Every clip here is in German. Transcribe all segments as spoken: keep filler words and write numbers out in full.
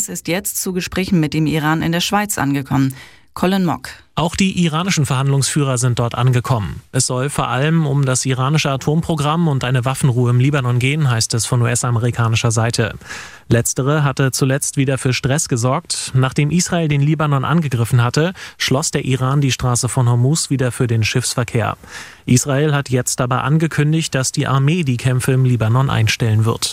Anlass ist jetzt zu Gesprächen mit dem Iran in der Schweiz angekommen. Colin Mock. Auch die iranischen Verhandlungsführer sind dort angekommen. Es soll vor allem um das iranische Atomprogramm und eine Waffenruhe im Libanon gehen, heißt es von U S-amerikanischer Seite. Letztere hatte zuletzt wieder für Stress gesorgt. Nachdem Israel den Libanon angegriffen hatte, schloss der Iran die Straße von Hormuz wieder für den Schiffsverkehr. Israel hat jetzt aber angekündigt, dass die Armee die Kämpfe im Libanon einstellen wird.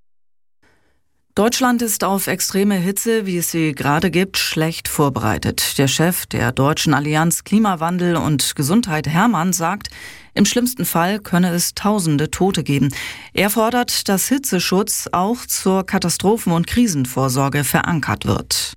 Deutschland ist auf extreme Hitze, wie es sie gerade gibt, schlecht vorbereitet. Der Chef der Deutschen Allianz Klimawandel und Gesundheit, Hermann, sagt, im schlimmsten Fall könne es tausende Tote geben. Er fordert, dass Hitzeschutz auch zur Katastrophen- und Krisenvorsorge verankert wird.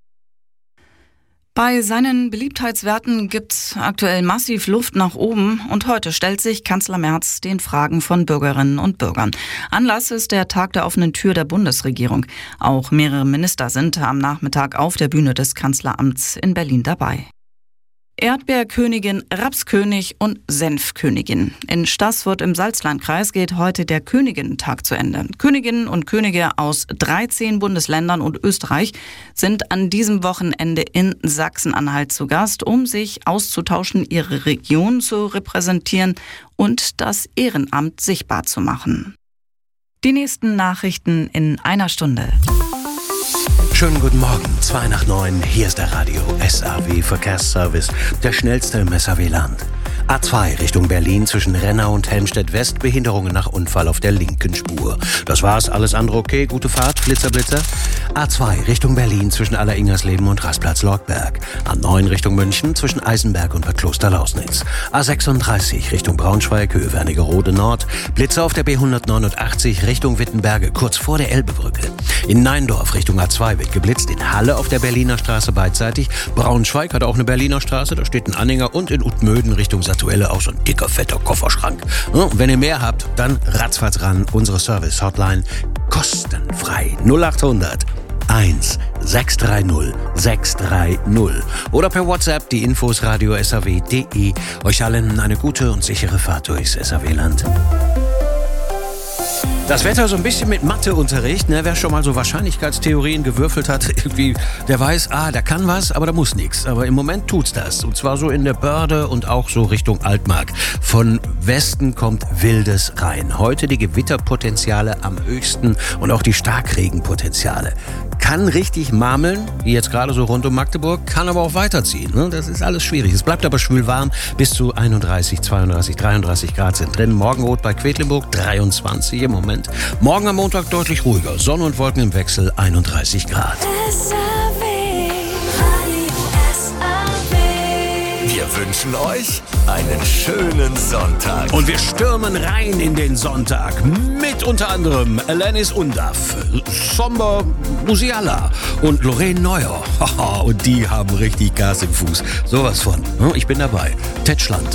Bei seinen Beliebtheitswerten gibt's aktuell massiv Luft nach oben und heute stellt sich Kanzler Merz den Fragen von Bürgerinnen und Bürgern. Anlass ist der Tag der offenen Tür der Bundesregierung. Auch mehrere Minister sind am Nachmittag auf der Bühne des Kanzleramts in Berlin dabei. Erdbeerkönigin, Rapskönig und Senfkönigin. In Staßfurt im Salzlandkreis geht heute der Königinnentag zu Ende. Königinnen und Könige aus dreizehn Bundesländern und Österreich sind an diesem Wochenende in Sachsen-Anhalt zu Gast, um sich auszutauschen, ihre Region zu repräsentieren und das Ehrenamt sichtbar zu machen. Die nächsten Nachrichten in einer Stunde. Schönen guten Morgen, zwei nach neun, hier ist der Radio S A W Verkehrsservice, der schnellste im S A W-Land. A zwei Richtung Berlin zwischen Rennau und Helmstedt-West, Behinderungen nach Unfall auf der linken Spur. Das war's, alles andere okay, gute Fahrt, Flitzer, Blitzer. A zwei Richtung Berlin zwischen Aller-Ingersleben und Rastplatz-Lortberg. A neun Richtung München zwischen Eisenberg und Bad Kloster-Lausnitz. A sechsunddreißig Richtung Braunschweig, Höhe Wernigerode Nord. Blitzer auf der B hundertneunundachtzig Richtung Wittenberge, kurz vor der Elbebrücke. In Neindorf Richtung A zwei wird geblitzt, in Halle auf der Berliner Straße beidseitig. Braunschweig hat auch eine Berliner Straße, da steht ein Anhänger, und in Utmöden Richtung Satuelle auch so ein dicker, fetter Kofferschrank. Und wenn ihr mehr habt, dann ratzfatz ran, unsere Service-Hotline kostenfrei null achthundert eins sechs drei null sechs drei null oder per WhatsApp die Infos radio s a w punkt d e. Euch allen eine gute und sichere Fahrt durchs S A W-Land. Das Wetter so ein bisschen mit Matheunterricht, ne? Wer schon mal so Wahrscheinlichkeitstheorien gewürfelt hat, irgendwie, der weiß, ah, da kann was, aber da muss nichts. Aber im Moment tut's das. Und zwar so in der Börde und auch so Richtung Altmark. Von Westen kommt Wildes rein. Heute die Gewitterpotenziale am höchsten und auch die Starkregenpotenziale. Kann richtig marmeln, wie jetzt gerade so rund um Magdeburg, kann aber auch weiterziehen. Ne? Das ist alles schwierig. Es bleibt aber schwül warm. Bis zu einunddreißig, zweiunddreißig, dreiunddreißig Grad sind drin. Morgenrot bei Quedlinburg, dreiundzwanzig im Moment. Morgen am Montag deutlich ruhiger. Sonne und Wolken im Wechsel, einunddreißig Grad. Wir wünschen euch einen schönen Sonntag. Und wir stürmen rein in den Sonntag mit unter anderem Alanis Undaf, Somber Musiala und Lorraine Neuer. Und die haben richtig Gas im Fuß. Sowas von. Ich bin dabei. Tetschland.